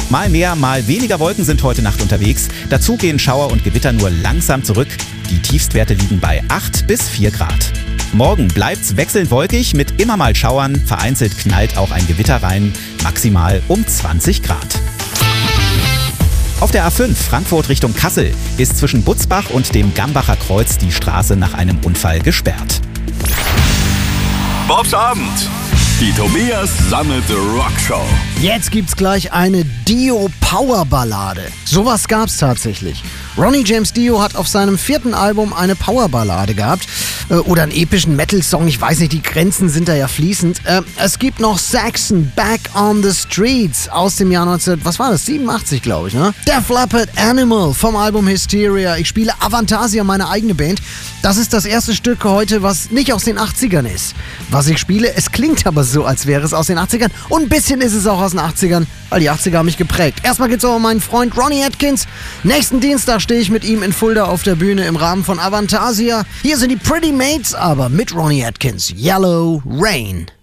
Mal mehr, mal weniger Wolken sind heute Nacht unterwegs. Dazu gehen Schauer und Gewitter nur langsam zurück. Die Tiefstwerte liegen bei 8 bis 4 Grad. Morgen bleibt's wechselnd wolkig mit immer mal Schauern. Vereinzelt knallt auch ein Gewitter rein, maximal um 20 Grad. Auf der A5 Frankfurt Richtung Kassel ist zwischen Butzbach und dem Gambacher Kreuz die Straße nach einem Unfall gesperrt. Bobs Abend. Die Tobias Sammelte Rockshow. Jetzt gibt's gleich eine Dio-Power-Ballade. Sowas gab's tatsächlich. Ronnie James Dio hat auf seinem 4. Album eine Powerballade gehabt. Oder einen epischen Metal-Song, ich weiß nicht, die Grenzen sind da ja fließend. Es gibt noch Saxon, Back on the Streets aus dem Jahr 87, glaube ich, ne? Def Leppard, Animal vom Album Hysteria. Ich spiele Avantasia, meine eigene Band. Das ist das erste Stück heute, was nicht aus den 80ern ist. Was ich spiele, es klingt aber so, als wäre es aus den 80ern. Und ein bisschen ist es auch aus den 80ern, weil die 80er haben mich geprägt. Erstmal geht's auch um meinen Freund Ronnie Atkins. Nächsten Dienstag stehe ich mit ihm in Fulda auf der Bühne im Rahmen von Avantasia. Hier sind die Pretty Mates, aber mit Ronnie Atkins. Yellow Rain.